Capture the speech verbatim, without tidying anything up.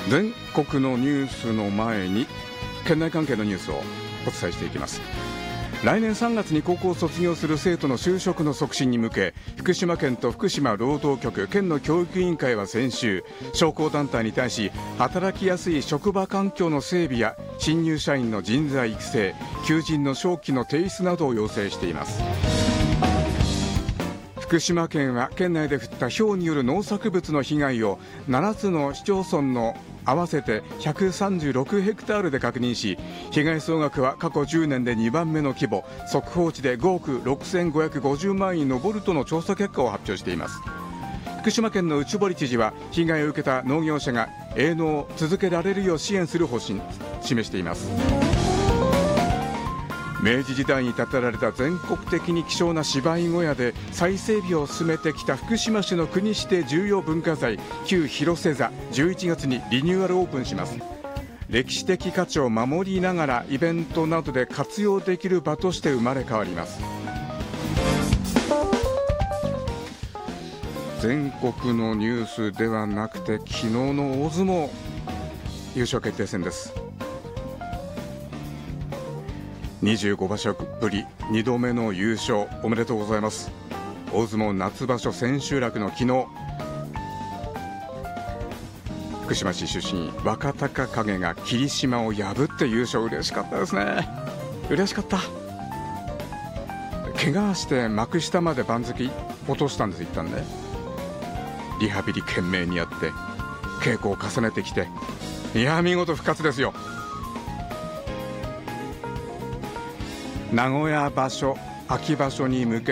全国のニュースの前に県内関係のニュースをお伝えしていきます。来年さんがつに高校を卒業する生徒の就職の促進に向け、福島県と福島労働局、県の教育委員会は先週、商工団体に対し働きやすい職場環境の整備や新入社員の人材育成、求人の早期の提出などを要請しています。福島県は県内で降ったひょうによる農作物の被害をななつの市町村の合わせてひゃくさんじゅうろくヘクタールで確認し、被害総額は過去じゅうねんでにばんめの規模、速報値でごおくろくせんごひゃくごじゅうまんえんに上るとの調査結果を発表しています。福島県の内堀知事は、被害を受けた農業者が営農を続けられるよう支援する方針を示しています。明治時代に建てられた全国的に希少な芝居小屋で再整備を進めてきた福島市の国指定重要文化財旧広瀬座、じゅういちがつにリニューアルオープンします。歴史的価値を守りながらイベントなどで活用できる場として生まれ変わります。全国のニュースではなくて、昨日の大相撲優勝決定戦です。にじゅうごばしょぶりにどめの優勝、おめでとうございます。大相撲夏場所千秋楽の昨日、福島市出身若隆景が霧島を破って優勝。嬉しかったですね。嬉しかった。怪我して幕下まで番付落としたんです。一旦ね、リハビリ懸命にやって稽古を重ねてきて、いや見事復活ですよ。名古屋場所秋場所に向け